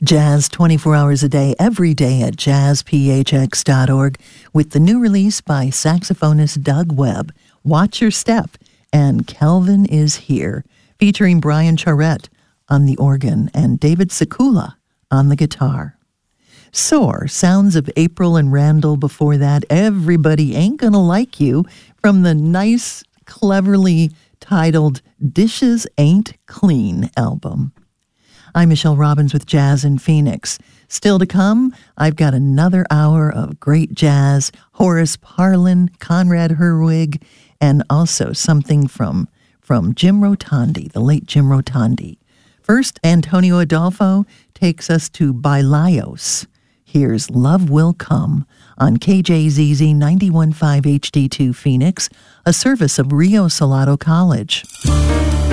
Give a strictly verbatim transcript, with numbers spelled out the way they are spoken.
Jazz twenty-four hours a day, every day at jazz p h x dot org with the new release by saxophonist Doug Webb, Watch Your Step, and Kelvin Is Here, featuring Brian Charette on the organ and David Sekula on the guitar. Soar, sounds of April and Randall before that, Everybody Ain't Gonna Like You, from the nice, cleverly titled Dishes Ain't Clean album. I'm Michelle Robbins with Jazz in Phoenix. Still to come, I've got another hour of great jazz, Horace Parlan, Conrad Herwig, and also something from, from Jim Rotondi, the late Jim Rotondi. First, Antonio Adolfo takes us to Bailayos. Here's Love Will Come on K J Z Z ninety-one point five H D two Phoenix, a service of Rio Salado College.